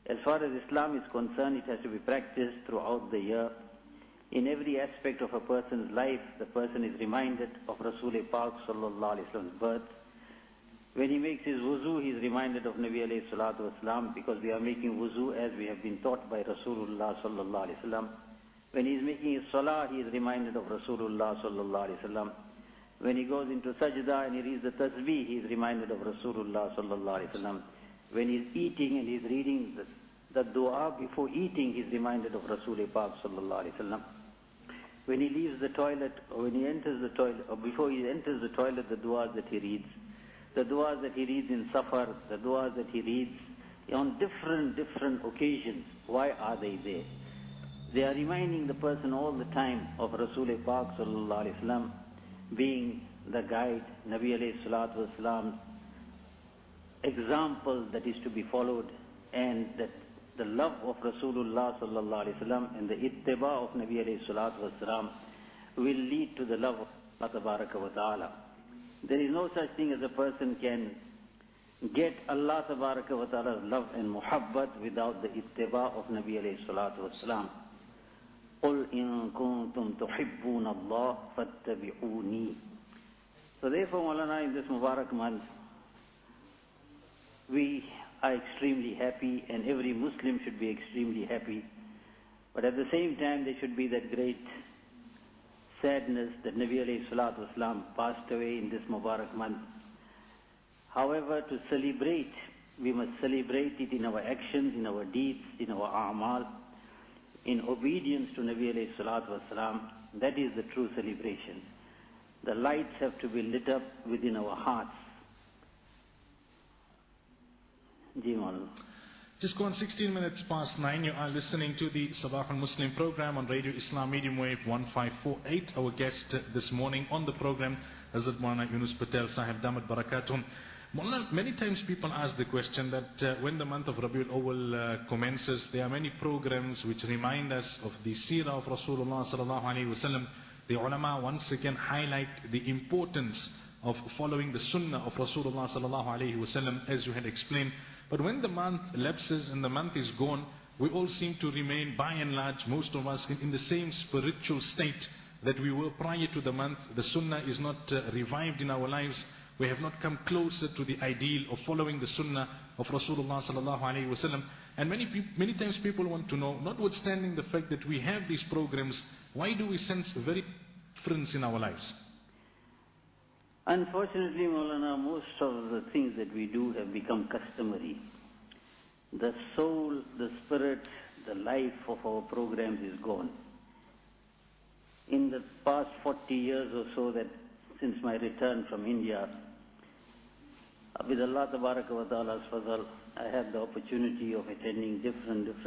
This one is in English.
As far as Islam is concerned, it has to be practiced throughout the year. In every aspect of a person's life, the person is reminded of Rasul Pak sallallahu alaihi wasallam's birth. When he makes his wuzu, he is reminded of Nabi alayhi salatu wasalam, because we are making wuzu as we have been taught by Rasulullah sallallahu alaihi wasallam. When he is making his salah, he is reminded of Rasulullah sallallahu alaihi wasallam. When he goes into sajda and he reads the tasbih, he is reminded of Rasulullah sallallahu alaihi wasallam. When he is eating and he is reading the dua before eating, he is reminded of Rasul Pak sallallahu alaihi wasallam. When he leaves the toilet, or when he enters the toilet, or before he enters the toilet, the duas that he reads, the duas that he reads in safar, the duas that he reads on different occasions. Why are they there? They are reminding the person all the time of Rasul Pak sallallahu alaihi wasallam being the guide, Nabi alayhi salatu wasalam's example that is to be followed, and that the love of Rasulullah sallallahu alaihi wasallam and the ittiba of Nabi alayhi salatu wasalam will lead to the love of Allah tabaraka wa ta'ala. There is no such thing as a person can get Allah tabaraka wa ta'ala's love and muhabbat without the ittiba of Nabi alayhi salatu wasalam. قُلْ إِن كُنْتُمْ تُحِبُّونَ اللَّهَ فَاتَّبِعُونِي. So therefore, Maulana, in this Mubarak month, we are extremely happy, and every Muslim should be extremely happy. But at the same time, there should be that great sadness that Nabi alayhi salatu wasalam passed away in this Mubarak month. However, to celebrate, we must celebrate it in our actions, in our deeds, in our a'mal, in obedience to Nabi alayhi salatu wasalam. That is the true celebration. The lights have to be lit up within our hearts. Just gone 16 minutes past 9. You are listening to the Sabah al-Muslim program on Radio Islam Medium Wave 1548. Our guest this morning on the program, Hazrat Maulana Yunus Patel Sahib Damat Barakatuhum. Maulana, many times people ask the question that when the month of Rabiul Awwal commences, there are many programs which remind us of the seerah of Rasulullah sallallahu alaihi wasallam. The ulama once again highlight the importance of following the sunnah of Rasulullah sallallahu alaihi wasallam, as you had explained. But when the month lapses and the month is gone, we all seem to remain, by and large, most of us, in the same spiritual state that we were prior to the month. The sunnah is not revived in our lives. We have not come closer to the ideal of following the sunnah of Rasulullah sallallahu alaihi wasallam. And many times people want to know, notwithstanding the fact that we have these programs, why do we sense a very difference in our lives? Unfortunately, Maulana, most of the things that we do have become customary. The soul, the spirit, the life of our programs is gone. In the past 40 years or so, that since my return from India, with Allah Tabaraka wa Ta'ala's fazal, I had the opportunity of attending different